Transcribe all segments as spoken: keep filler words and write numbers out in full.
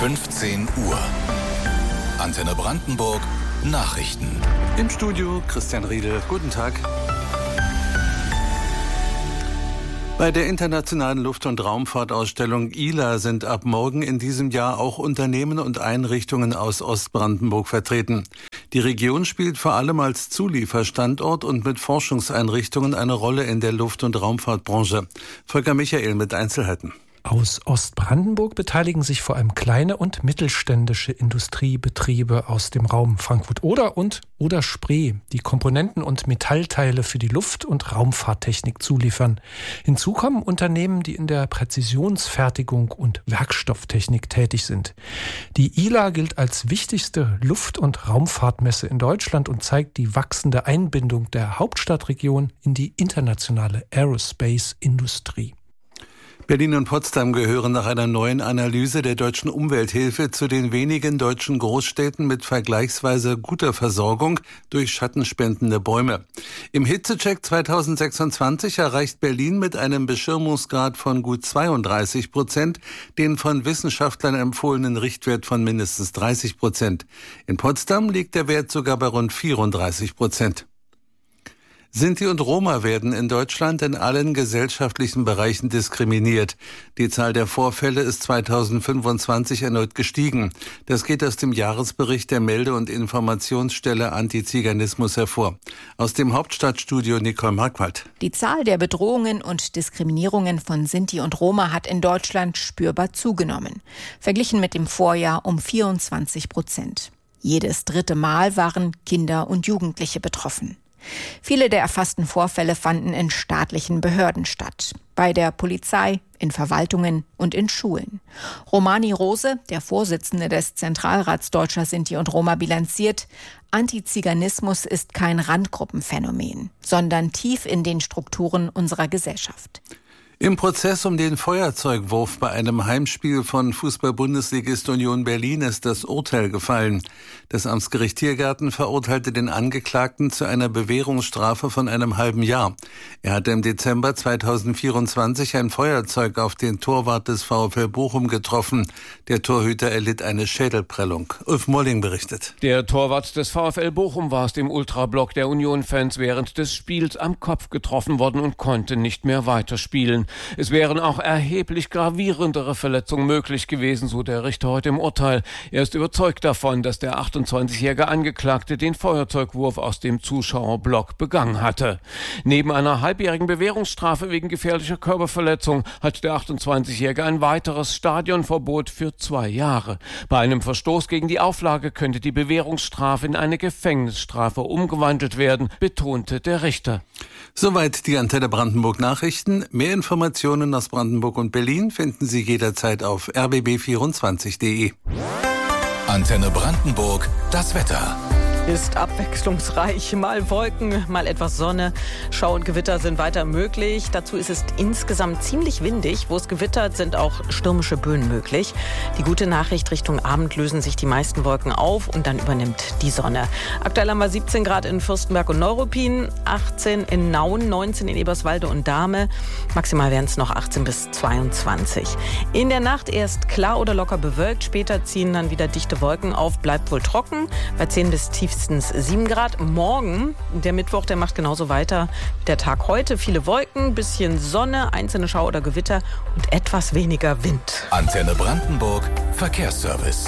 fünfzehn Uhr. Antenne Brandenburg Nachrichten. Im Studio Christian Riedel. Guten Tag. Bei der internationalen Luft- und Raumfahrtausstellung I L A sind ab morgen in diesem Jahr auch Unternehmen und Einrichtungen aus Ostbrandenburg vertreten. Die Region spielt vor allem als Zulieferstandort und mit Forschungseinrichtungen eine Rolle in der Luft- und Raumfahrtbranche. Volker Michael mit Einzelheiten. Aus Ostbrandenburg beteiligen sich vor allem kleine und mittelständische Industriebetriebe aus dem Raum Frankfurt-Oder und Oder-Spree, die Komponenten und Metallteile für die Luft- und Raumfahrttechnik zuliefern. Hinzu kommen Unternehmen, die in der Präzisionsfertigung und Werkstofftechnik tätig sind. Die I L A gilt als wichtigste Luft- und Raumfahrtmesse in Deutschland und zeigt die wachsende Einbindung der Hauptstadtregion in die internationale Aerospace-Industrie. Berlin und Potsdam gehören nach einer neuen Analyse der Deutschen Umwelthilfe zu den wenigen deutschen Großstädten mit vergleichsweise guter Versorgung durch schattenspendende Bäume. Im Hitzecheck zweitausendsechsundzwanzig erreicht Berlin mit einem Beschirmungsgrad von gut zweiunddreißig Prozent den von Wissenschaftlern empfohlenen Richtwert von mindestens dreißig Prozent. In Potsdam liegt der Wert sogar bei rund vierunddreißig Prozent. Sinti und Roma werden in Deutschland in allen gesellschaftlichen Bereichen diskriminiert. Die Zahl der Vorfälle ist zweitausendfünfundzwanzig erneut gestiegen. Das geht aus dem Jahresbericht der Melde- und Informationsstelle Antiziganismus hervor. Aus dem Hauptstadtstudio Nicole Marquardt. Die Zahl der Bedrohungen und Diskriminierungen von Sinti und Roma hat in Deutschland spürbar zugenommen. Verglichen mit dem Vorjahr um vierundzwanzig Prozent. Jedes dritte Mal waren Kinder und Jugendliche betroffen. Viele der erfassten Vorfälle fanden in staatlichen Behörden statt. Bei der Polizei, in Verwaltungen und in Schulen. Romani Rose, der Vorsitzende des Zentralrats Deutscher Sinti und Roma, bilanziert: Antiziganismus ist kein Randgruppenphänomen, sondern tief in den Strukturen unserer Gesellschaft. Im Prozess um den Feuerzeugwurf bei einem Heimspiel von Fußball-Bundesligist Union Berlin ist das Urteil gefallen. Das Amtsgericht Tiergarten verurteilte den Angeklagten zu einer Bewährungsstrafe von einem halben Jahr. Er hatte im Dezember zweitausendvierundzwanzig ein Feuerzeug auf den Torwart des VfL Bochum getroffen. Der Torhüter erlitt eine Schädelprellung. Ulf Molling berichtet. Der Torwart des VfL Bochum war aus dem Ultrablock der Union-Fans während des Spiels am Kopf getroffen worden und konnte nicht mehr weiterspielen. Es wären auch erheblich gravierendere Verletzungen möglich gewesen, so der Richter heute im Urteil. Er ist überzeugt davon, dass der achtundzwanzigjährige Angeklagte den Feuerzeugwurf aus dem Zuschauerblock begangen hatte. Neben einer halbjährigen Bewährungsstrafe wegen gefährlicher Körperverletzung hat der achtundzwanzigjährige ein weiteres Stadionverbot für zwei Jahre. Bei einem Verstoß gegen die Auflage könnte die Bewährungsstrafe in eine Gefängnisstrafe umgewandelt werden, betonte der Richter. Soweit die Antenne Brandenburg Nachrichten. Mehr Informationen aus Brandenburg und Berlin finden Sie jederzeit auf r b b vierundzwanzig punkt d e. Antenne Brandenburg, das Wetter. Ist abwechslungsreich. Mal Wolken, mal etwas Sonne. Schau und Gewitter sind weiter möglich. Dazu ist es insgesamt ziemlich windig. Wo es gewittert, sind auch stürmische Böen möglich. Die gute Nachricht: Richtung Abend lösen sich die meisten Wolken auf und dann übernimmt die Sonne. Aktuell haben wir siebzehn Grad in Fürstenberg und Neuruppin, achtzehn in Nauen, neunzehn in Eberswalde und Dahme. Maximal werden es noch achtzehn bis zweiundzwanzig. In der Nacht erst klar oder locker bewölkt. Später ziehen dann wieder dichte Wolken auf. Bleibt wohl trocken. Bei zehn bis tiefstens sieben Grad. Morgen, der Mittwoch, der macht genauso weiter wie der Tag heute. Viele Wolken, bisschen Sonne, einzelne Schauer oder Gewitter und etwas weniger Wind. Antenne Brandenburg, Verkehrsservice.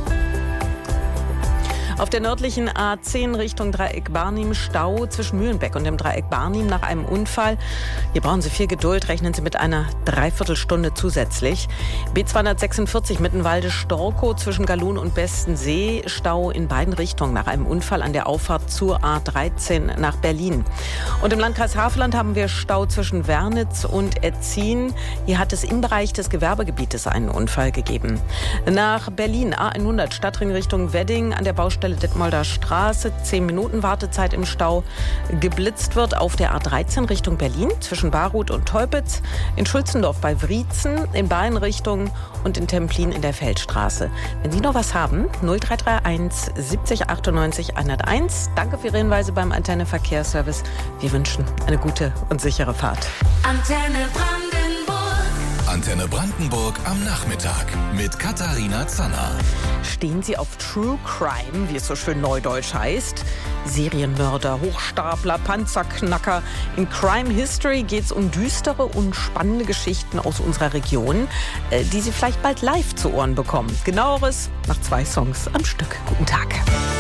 Auf der nördlichen A zehn Richtung Dreieck Barnim Stau zwischen Mühlenbeck und dem Dreieck Barnim nach einem Unfall. Hier brauchen Sie viel Geduld, rechnen Sie mit einer Dreiviertelstunde zusätzlich. B zweihundertsechsundvierzig Mittenwalde-Storkow zwischen Galun und Bestensee. Stau in beiden Richtungen nach einem Unfall an der Auffahrt zur A dreizehn nach Berlin. Und im Landkreis Havelland haben wir Stau zwischen Wernitz und Etzin. Hier hat es im Bereich des Gewerbegebietes einen Unfall gegeben. Nach Berlin A hundert Stadtring Richtung Wedding an der Baustelle Detmolder Straße, zehn Minuten Wartezeit im Stau. Geblitzt wird auf der A dreizehn Richtung Berlin zwischen Baruth und Teupitz, in Schulzendorf bei Wriezen, in beiden Richtungen und in Templin in der Feldstraße. Wenn Sie noch was haben, null drei drei eins siebzig achtundneunzig hunderteins. Danke für Ihre Hinweise beim Antenne Verkehrsservice. Wir wünschen eine gute und sichere Fahrt. Antenne Brandenburg. Antenne Antenne Brandenburg am Nachmittag mit Katharina Zanner. Stehen Sie auf True Crime, wie es so schön neudeutsch heißt? Serienmörder, Hochstapler, Panzerknacker. In Crime History geht es um düstere und spannende Geschichten aus unserer Region, die Sie vielleicht bald live zu Ohren bekommen. Genaueres nach zwei Songs am Stück. Guten Tag.